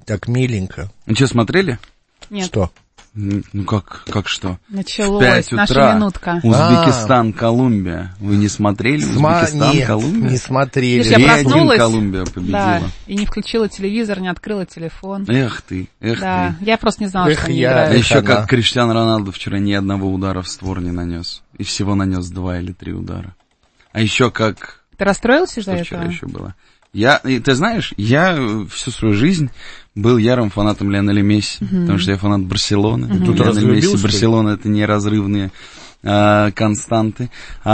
Так миленько. Ну что, смотрели? Нет. Что? Ну как что? Началось, В 5 утра. наша минутка. Узбекистан, Колумбия. Вы не смотрели Узбекистан, Нет, Колумбия? не смотрели. Видишь, я 3-1 проснулась, Колумбия победила. Да, и не включила телевизор, не открыла телефон. Эх ты. Да, я просто не знала, Эх, что они я. А играют. еще она. как Криштиану Роналду вчера ни одного удара в створ не нанес. И всего нанес 2 или 3 удара. А еще как... Ты расстроился из-за Что вчера этого? еще было? Ты знаешь, я всю свою жизнь был ярым фанатом Лионеля Месси, потому что я фанат Барселоны. Тут Лионель разлюбил, Месси, что ли? Барселона — это неразрывные константы.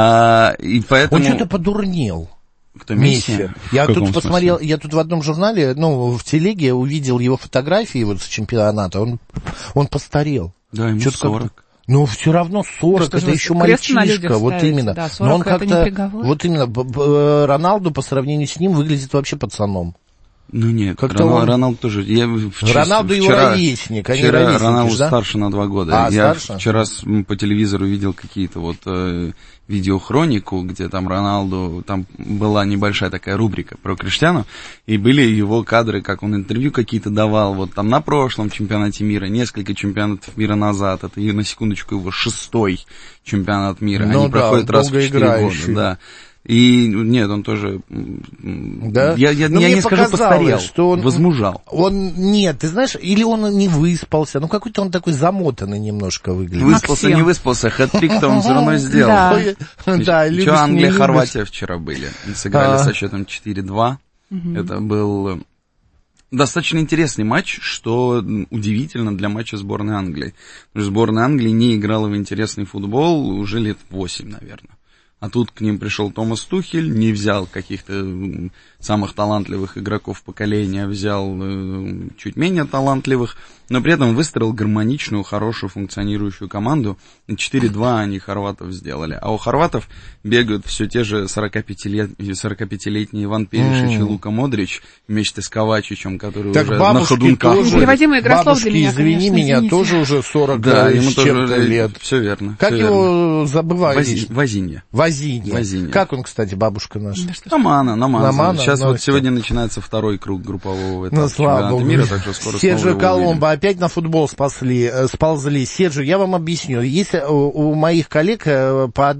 И поэтому... Он что-то подурнел. Кто, Месси? Я В каком тут посмотрел, я тут в одном журнале, в телеге увидел его фотографии вот с чемпионата. Он постарел. Да, ему Чё-то 40. Ну, все равно 40, что это же еще вы крест на мальчишка, людях вот ставите? именно. Да, 40 Но он это не как-то, приговор. вот именно, Роналду по сравнению с ним выглядит вообще пацаном. Ну нет, Как-то он- Роналду тоже. Роналду его ровесник, а не вчера ровесник, Роналду да? старше на 2 года. А, Я старше? вчера по телевизору видел какие-то вот видеохронику, где там Роналду, там была небольшая такая рубрика про Криштиану, и были его кадры, как он интервью какие-то давал, вот там на прошлом чемпионате мира, несколько чемпионатов мира назад, это, на секундочку, его 6-й чемпионат мира, Ну они да, проходят раз в 4 долгоиграющий. года, да. И нет, он тоже, Да? я Но мне не скажу показалось, постарел, что он возмужал. Нет, ты знаешь, или он не выспался, какой-то он такой замотанный немножко выглядит. Выспался, Максим. не выспался, хэт-трик-то он все равно сделал. Да. Да, любишь, Что не Англия, любишь. Хорватия вчера были. Сыграли со счетом 4-2. Это был достаточно интересный матч, что удивительно для матча сборной Англии. Потому что сборная Англии не играла в интересный футбол уже лет 8, наверное. А тут к ним пришел Томас Тухель, не взял каких-то самых талантливых игроков поколения, взял чуть менее талантливых, но при этом выстроил гармоничную, хорошую, функционирующую команду. 4-2 они хорватов сделали. А у хорватов бегают все те же 45-летний Иван Перишич и Лука Модрич вместе с Ковачичем, который Так уже на бабушки ходунках тоже, ходит. Непереводимый игрослов бабушки, для меня, извини конечно, меня, извините. тоже уже 40 Да, с ему чем-то тоже лет. все верно. Как всё его верно. забывали? Возинья. Возинья. Как он, кстати, бабушка наша? Да что ж. Намана. Намана, Сейчас ну, вот что? сегодня начинается второй круг группового этапа Слава чемпионата богу. мира, так что скоро Серджио снова его Коломбо увидим. опять на футбол сползли. Серджио, я вам объясню. Если у моих коллег по